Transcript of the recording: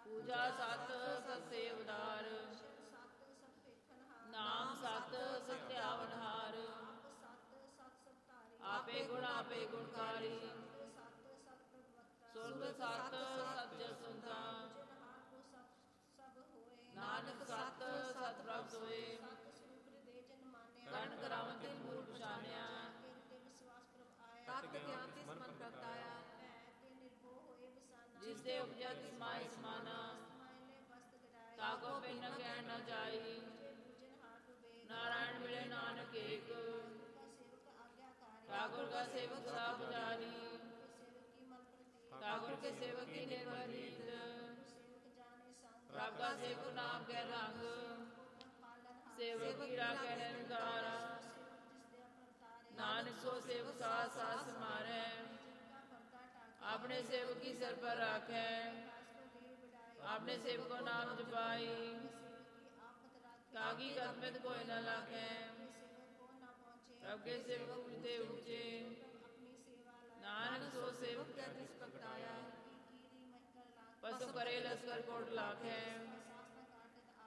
ਪੂਜਾ ਸਤ ਸਤ ਸੇਵਦਾਰ, ਨਾਮ ਸਤ ਸਤਿਆਵਨਹਾਰ, ਆਪੇ ਗੁਣ ਆਪੇ ਗੁਣਕਾਰੀ, ਸੁਰਤ ਸਤ ਸਤ ਜਸਵੰਤਾ, ਨਾਨਕ ਸਤ ਸਤ ਪ੍ਰਭ ਸੋਏ, ਕਰਨ ਕਰਾਵਨ ਤਿਲ ਮੂਲ ਪਛਾਨਿਆ, ਤਤ ਗਿਆਨ ਤਿਸ ਮਨ ਪ੍ਰਗਟਾਇਆ, ਜਿਸ ਦੇ ਉਪਜਾ ਤਿਸ ਮਾਹਿ ਸਮਾਨਾ, ਤਾਕੋ ਬਿਨ ਨ ਕਹਿਣ ਨ ਜਾਈ, ਨਾਰਾਇਣ ਮਿਲੇ ਨਾਨਕ ਏਕ, ठाकुर का सेवक सा पुजारी, ठाकुर के सेवक की निर्मल रीत, प्रभ का सेवक नाम के रंग, सेवक की राखे निरंकार, नानक सो सेवक साथ साथ समारे, अपने सेवक की सिर पर राखे, अपने सेवक को नाम जपाई, कागी कदमत कोई न लाखे, प्रभ के सेवक ऊंचे ऊंचे, नानक सो सेवक क्या तिस प्रगटाया, पशु करे लश्कर कोट लाखे,